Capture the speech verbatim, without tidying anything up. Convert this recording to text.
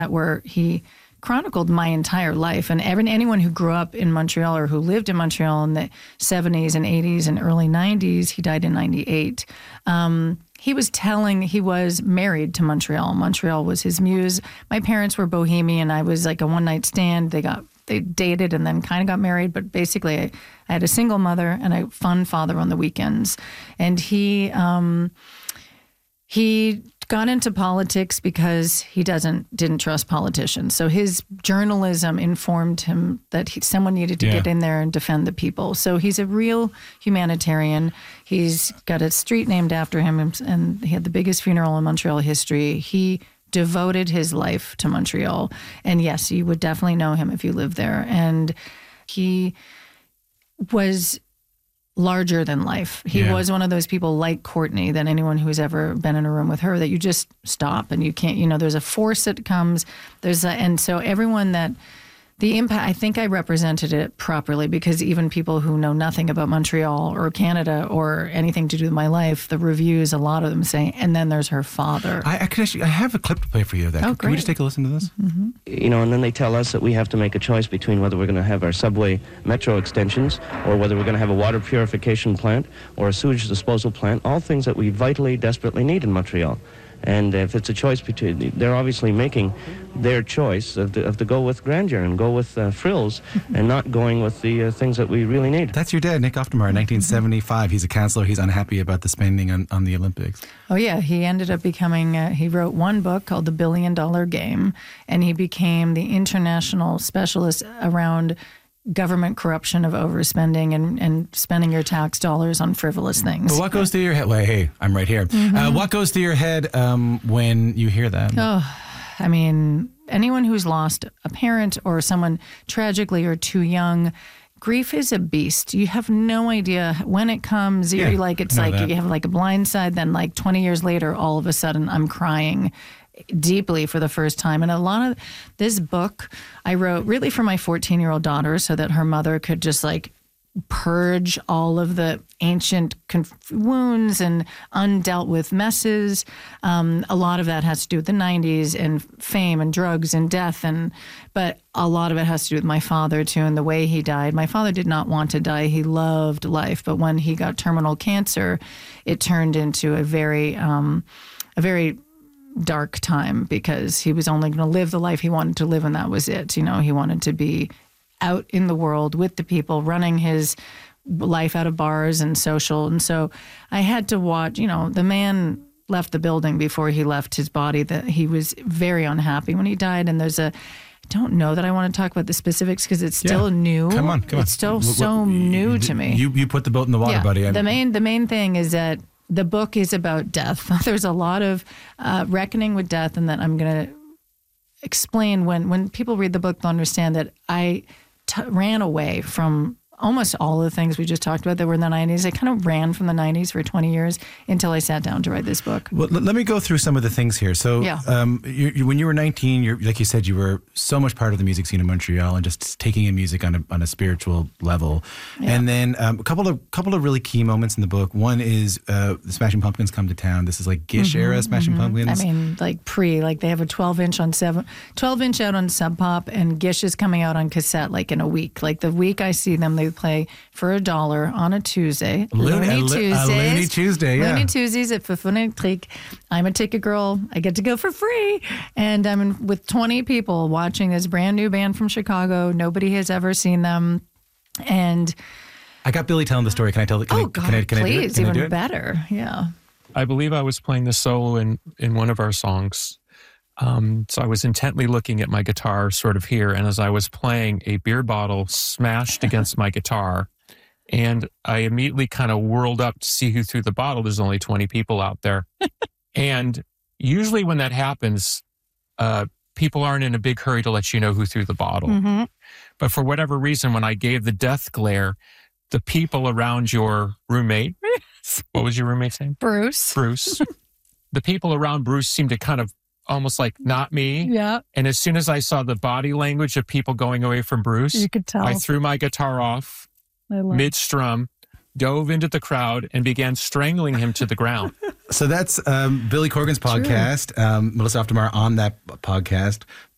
where he chronicled my entire life. And every, anyone who grew up in Montreal or who lived in Montreal in the seventies and eighties and early nineties, he died in ninety-eight. Um, he was telling, he was married to Montreal. Montreal was his muse. My parents were bohemian. I was like a one-night stand. They got They dated and then kind of got married, but basically I, I had a single mother and a fun father on the weekends. And he um, he got into politics because he doesn't didn't trust politicians. So his journalism informed him that he, someone needed to yeah. get in there and defend the people. So he's a real humanitarian. He's got a street named after him, and he had the biggest funeral in Montreal history. He devoted his life to Montreal. And yes, you would definitely know him if you lived there. And he was larger than life. He yeah. was one of those people like Courtney, that anyone who's ever been in a room with her, that you just stop and you can't, you know, there's a force that comes. There's a, and so everyone that, the impact, I think I represented it properly, because even people who know nothing about Montreal or Canada or anything to do with my life, the reviews, a lot of them say, and then there's her father. I, I could actually, I have a clip to play for you of that. Oh, can, great. can we just take a listen to this? Mm-hmm. You know, and then they tell us that we have to make a choice between whether we're going to have our subway metro extensions or whether we're going to have a water purification plant or a sewage disposal plant, all things that we vitally, desperately need in Montreal. And if it's a choice between, they're obviously making their choice of, the, of to go with grandeur and go with uh, frills and not going with the uh, things that we really need. That's your dad, Nick Offermar, nineteen seventy-five. He's a counselor. He's unhappy about the spending on, on the Olympics. Oh, yeah. He ended up becoming, uh, he wrote one book called The Billion Dollar Game, and he became the international specialist around government corruption of overspending and, and spending your tax dollars on frivolous things. But what goes through your head? Well, hey, I'm right here. Mm-hmm. Uh, what goes through your head um, when you hear that? Oh, I mean, anyone who's lost a parent or someone tragically or too young, grief is a beast. You have no idea when it comes. You're yeah, like, it's like that. You have like a blind side. Then like twenty years later, all of a sudden I'm crying deeply for the first time. And a lot of this book I wrote really for my fourteen-year-old daughter so that her mother could just like purge all of the ancient conf- wounds and undealt with messes. Um, a lot of that has to do with the nineties and fame and drugs and death. And but a lot of it has to do with my father too and the way he died. My father did not want to die. He loved life. But when he got terminal cancer, it turned into a very, um, a very dark time, because he was only going to live the life he wanted to live, and that was it. You know, he wanted to be out in the world with the people, running his life out of bars and social. And so I had to watch, you know, the man left the building before he left his body, that he was very unhappy when he died. And there's a, I don't know that I want to talk about the specifics because it's still yeah. new. Come on, come on. It's still what, so what, new you, to me. You you put the boat in the water, yeah. buddy. The main, the main thing is that the book is about death. There's a lot of uh, reckoning with death, and that I'm going to explain when, when people read the book, they'll understand that I t- ran away from almost all of the things we just talked about that were in the nineties. I kind of ran from the nineties for twenty years until I sat down to write this book. Well, l- let me go through some of the things here. So yeah. um, you, you, when you were nineteen, you're, like you said, you were so much part of the music scene in Montreal and just taking in music on a, on a spiritual level. Yeah. And then um, a couple of couple of really key moments in the book. One is uh, the Smashing Pumpkins come to town. This is like Gish mm-hmm, era Smashing mm-hmm. Pumpkins. I mean, like pre, like they have a twelve inch on seven, twelve inch out on Sub Pop, and Gish is coming out on cassette like in a week. Like the week I see them, they play for a dollar on a Tuesday. Looney, Looney a, Tuesdays. A Looney Tuesday, yeah. Looney Tuesdays at Fifunitrique. I'm a ticket girl. I get to go for free. And I'm in, with twenty people watching this brand new band from Chicago. Nobody has ever seen them. And I got Billy telling the story. Can I tell it? Can oh, I, God, can I, can please. I do it? Can even I do it? better. Yeah. I believe I was playing the solo in, in one of our songs. Um, so I was intently looking at my guitar sort of here. And as I was playing, a beer bottle smashed against my guitar. And I immediately kind of whirled up to see who threw the bottle. There's only twenty people out there. And usually when that happens, uh, people aren't in a big hurry to let you know who threw the bottle. Mm-hmm. But for whatever reason, when I gave the death glare, the people around your roommate, what was your roommate's name? Bruce. Bruce. The people around Bruce seemed to kind of almost like, not me. Yeah. And as soon as I saw the body language of people going away from Bruce, you could tell. I threw my guitar off mid-strum, dove into the crowd, and began strangling him to the ground. So that's um, Billy Corgan's podcast. Um, Melissa Offermar on that podcast.